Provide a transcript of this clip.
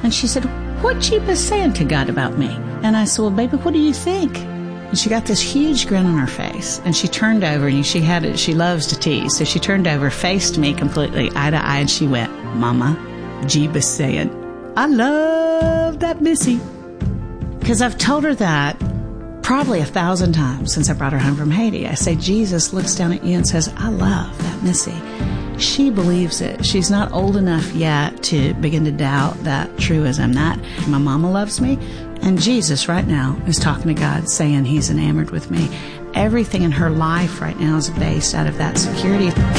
And she said, what Jeebus saying to God about me? And I said, well, baby, what do you think? And she got this huge grin on her face, and she turned over, and she loves to tease, so she turned over, faced me completely, eye to eye, and she went, Mama, Jeebus saying, I love that Missy. Because I've told her that probably 1,000 times since I brought her home from Haiti. I say, Jesus looks down at you and says, I love that Missy. She believes it. She's not old enough yet to begin to doubt that truism. That my mama loves me, and Jesus right now is talking to God, saying he's enamored with me. Everything in her life right now is based out of that security.